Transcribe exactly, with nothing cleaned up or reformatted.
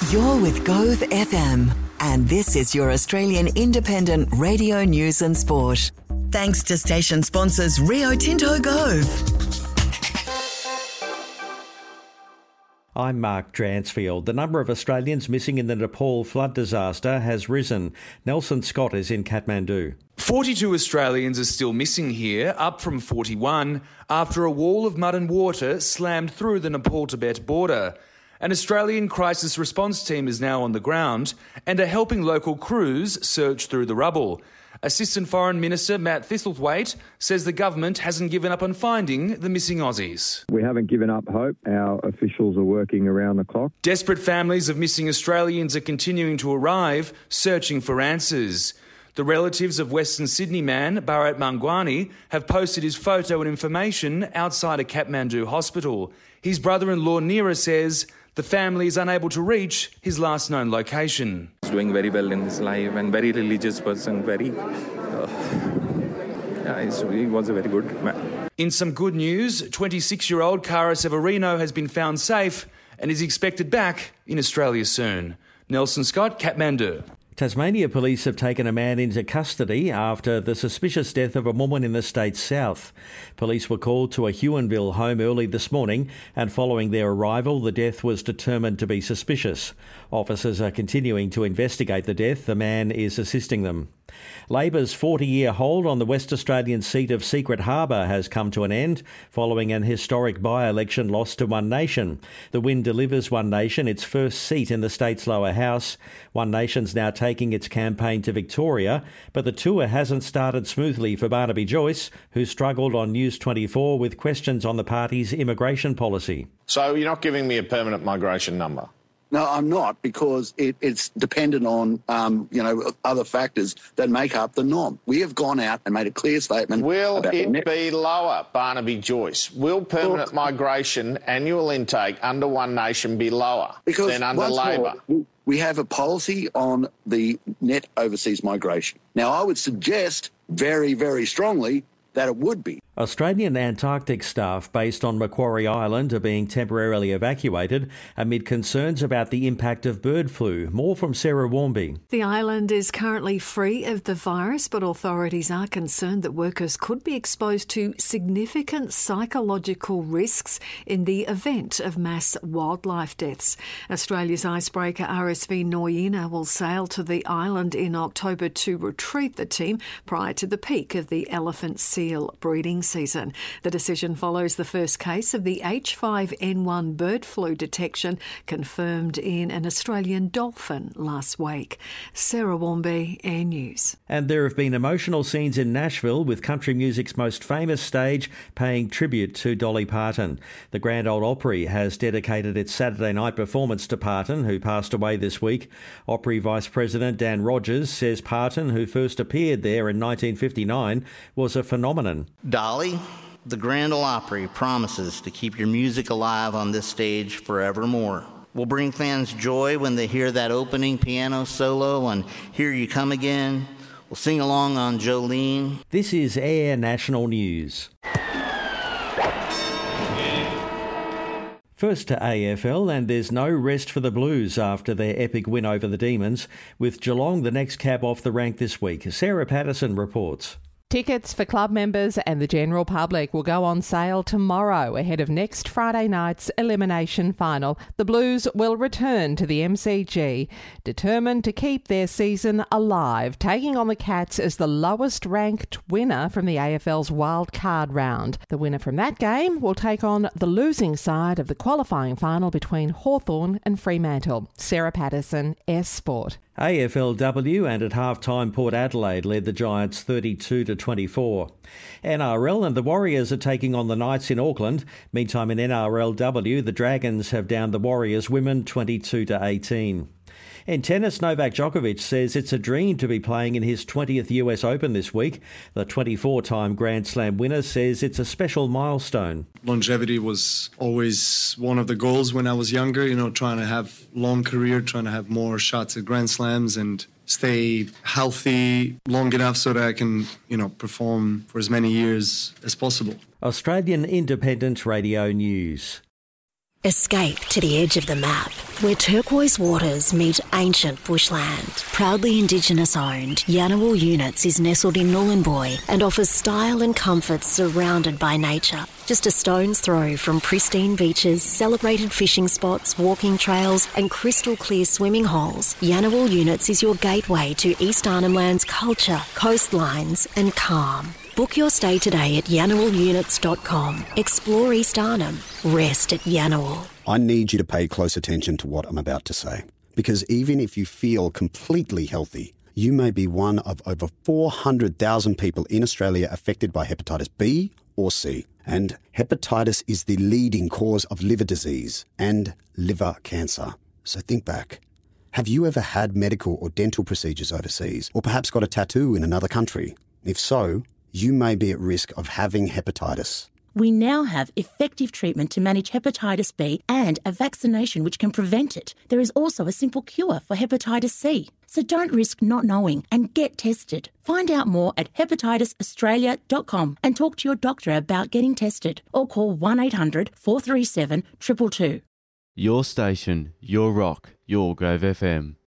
You're with Gove F M, and this is your Australian independent radio news and sport. Thanks to station sponsors Rio Tinto Gove. I'm Mark Dransfield. The number of Australians missing in the Nepal flood disaster has risen. Nelson Scott is in Kathmandu. forty-two Australians are still missing here, up from forty-one, after a wall of mud and water slammed through the Nepal-Tibet border. An Australian crisis response team is now on the ground and are helping local crews search through the rubble. Assistant Foreign Minister Matt Thistlethwaite says the government hasn't given up on finding the missing Aussies. We haven't given up hope. Our officials are working around the clock. Desperate families of missing Australians are continuing to arrive, searching for answers. The relatives of Western Sydney man Bharat Mangwani have posted his photo and information outside a Kathmandu hospital. His brother-in-law Neera says the family is unable to reach his last known location. He's doing very well in his life and very religious person, very... Uh, yeah, he's, he was a very good man. In some good news, twenty-six-year-old Cara Severino has been found safe and is expected back in Australia soon. Nelson Scott, Kathmandu. Tasmania police have taken a man into custody after the suspicious death of a woman in the state's south. Police were called to a Huonville home early this morning, and following their arrival, the death was determined to be suspicious. Officers are continuing to investigate the death. The man is assisting them. Labor's forty-year hold on the West Australian seat of Secret Harbour has come to an end following an historic by-election loss to One Nation. The win delivers One Nation its first seat in the state's lower house. One Nation's now taking its campaign to Victoria, but the tour hasn't started smoothly for Barnaby Joyce, who struggled on News twenty-four with questions on the party's immigration policy. So you're not giving me a permanent migration number? No, I'm not, because it, it's dependent on, um, you know, other factors that make up the norm. We have gone out and made a clear statement. Will about it net- be lower, Barnaby Joyce? Will permanent well, migration annual intake under One Nation be lower because than under Labor? More, we have a policy on the net overseas migration. Now, I would suggest very, very strongly that it would be. Australian Antarctic staff based on Macquarie Island are being temporarily evacuated amid concerns about the impact of bird flu. More from Sarah Warmby. The island is currently free of the virus, but authorities are concerned that workers could be exposed to significant psychological risks in the event of mass wildlife deaths. Australia's icebreaker R S V Noyina will sail to the island in October to retrieve the team prior to the peak of the elephant seal breeding season. The decision follows the first case of the H five N one bird flu detection confirmed in an Australian dolphin last week. Sarah Warmby, Air News. And there have been emotional scenes in Nashville with country music's most famous stage paying tribute to Dolly Parton. The Grand Ole Opry has dedicated its Saturday night performance to Parton, who passed away this week. Opry Vice President Dan Rogers says Parton, who first appeared there in nineteen fifty-nine, was a phenomenon. Dolly, the Grand Ole Opry promises to keep your music alive on this stage forevermore. We'll bring fans joy when they hear that opening piano solo on Here You Come Again. We'll sing along on Jolene. This is Air National News. First to A F L, and there's no rest for the Blues after their epic win over the Demons, with Geelong the next cab off the rank this week. Sarah Patterson reports. Tickets for club members and the general public will go on sale tomorrow ahead of next Friday night's elimination final. The Blues will return to the M C G, determined to keep their season alive, taking on the Cats as the lowest ranked winner from the A F L's wild card round. The winner from that game will take on the losing side of the qualifying final between Hawthorn and Fremantle. Sarah Patterson, S Sport. A F L W, and at half-time Port Adelaide led the Giants thirty-two to twenty-four. N R L and the Warriors are taking on the Knights in Auckland. Meantime in N R L W, the Dragons have downed the Warriors women twenty-two to eighteen. In tennis, Novak Djokovic says it's a dream to be playing in his twentieth U S Open this week. The twenty-four-time Grand Slam winner says it's a special milestone. Longevity was always one of the goals when I was younger, you know, trying to have long career, trying to have more shots at Grand Slams and stay healthy long enough so that I can, you know, perform for as many years as possible. Australian Independent Radio News. Escape to the edge of the map where turquoise waters meet ancient bushland. Proudly Indigenous owned, Yanawal Units is nestled in Nhulunbuy and offers style and comfort surrounded by nature. Just a stone's throw from pristine beaches, celebrated fishing spots, walking trails and crystal clear swimming holes, Yanawal Units is your gateway to East Arnhem Land's culture, coastlines and calm. Book your stay today at yanawal units dot com. Explore East Arnhem. Rest at Yanawal. I need you to pay close attention to what I'm about to say, because even if you feel completely healthy, you may be one of over four hundred thousand people in Australia affected by hepatitis B or C. And hepatitis is the leading cause of liver disease and liver cancer. So think back. Have you ever had medical or dental procedures overseas, or perhaps got a tattoo in another country? If so, you may be at risk of having hepatitis. We now have effective treatment to manage hepatitis B and a vaccination which can prevent it. There is also a simple cure for hepatitis C. So don't risk not knowing and get tested. Find out more at hepatitis australia dot com and talk to your doctor about getting tested, or call one eight hundred four three seven two two two. Your station, your rock, your Grove F M.